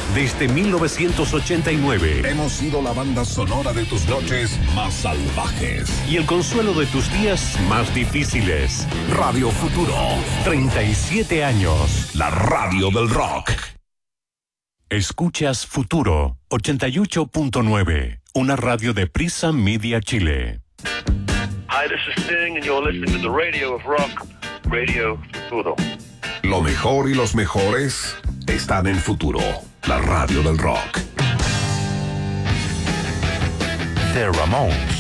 Desde 1989. Hemos sido la banda sonora de tus noches más salvajes. Y el consuelo de tus días más difíciles. Radio Futuro. 37 años. La radio del rock. Escuchas Futuro 88.9. Una radio de Prisa Media Chile. Hi, this is Sting and you're listening to the radio of rock, Radio Futuro. Lo mejor y los mejores están en Futuro, la radio del rock. The Ramones.